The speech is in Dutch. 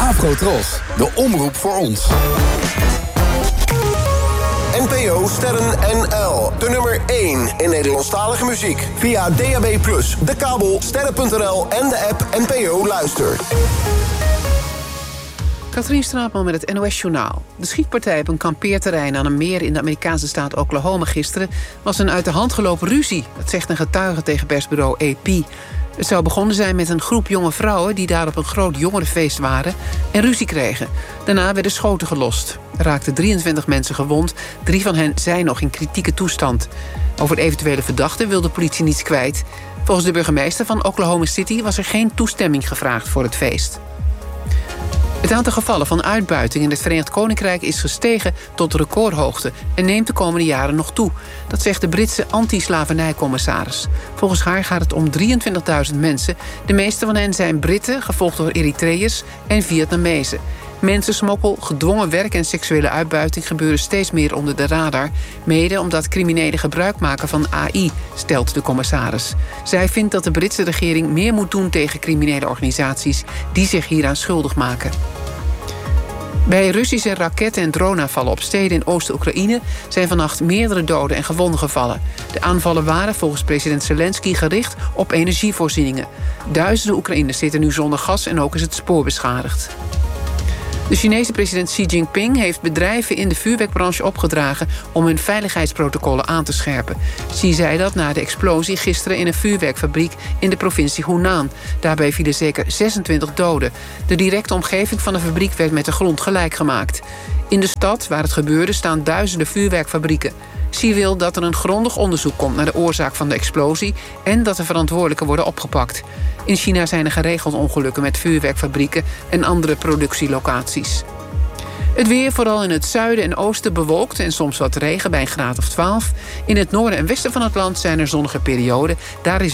Afrotros, de omroep voor ons. NPO Sterren NL, de nummer 1 in Nederlandstalige muziek. Via DAB+, de kabel, sterren.nl en de app NPO Luister. Katrien Straatman met het NOS-journaal. De schietpartij op een kampeerterrein aan een meer in de Amerikaanse staat Oklahoma gisteren was een uit de hand gelopen ruzie. Dat zegt een getuige tegen persbureau AP. Het zou begonnen zijn met een groep jonge vrouwen die daar op een groot jongerenfeest waren en ruzie kregen. Daarna werden schoten gelost. Er raakten 23 mensen gewond. 3 van hen zijn nog in kritieke toestand. Over de eventuele verdachten wil de politie niets kwijt. Volgens de burgemeester van Oklahoma City was er geen toestemming gevraagd voor het feest. Het aantal gevallen van uitbuiting in het Verenigd Koninkrijk is gestegen tot recordhoogte en neemt de komende jaren nog toe. Dat zegt de Britse anti-slavernijcommissaris. Volgens haar gaat het om 23.000 mensen. De meeste van hen zijn Britten, gevolgd door Eritreërs en Vietnamezen. Mensensmokkel, gedwongen werk en seksuele uitbuiting gebeuren steeds meer onder de radar. Mede omdat criminelen gebruik maken van AI, stelt de commissaris. Zij vindt dat de Britse regering meer moet doen tegen criminele organisaties die zich hieraan schuldig maken. Bij Russische raketten- en droneaanvallen op steden in Oost-Oekraïne zijn vannacht meerdere doden en gewonden gevallen. De aanvallen waren volgens president Zelensky gericht op energievoorzieningen. Duizenden Oekraïners zitten nu zonder gas en ook is het spoor beschadigd. De Chinese president Xi Jinping heeft bedrijven in de vuurwerkbranche opgedragen om hun veiligheidsprotocollen aan te scherpen. Xi zei dat na de explosie gisteren in een vuurwerkfabriek in de provincie Hunan. Daarbij vielen zeker 26 doden. De directe omgeving van de fabriek werd met de grond gelijk gemaakt. In de stad waar het gebeurde staan duizenden vuurwerkfabrieken. Xi wil dat er een grondig onderzoek komt naar de oorzaak van de explosie en dat de verantwoordelijken worden opgepakt. In China zijn er geregeld ongelukken met vuurwerkfabrieken en andere productielocaties. Het weer, vooral in het zuiden en oosten bewolkt en soms wat regen bij een graad of 12. In het noorden en westen van het land zijn er zonnige perioden. Daar is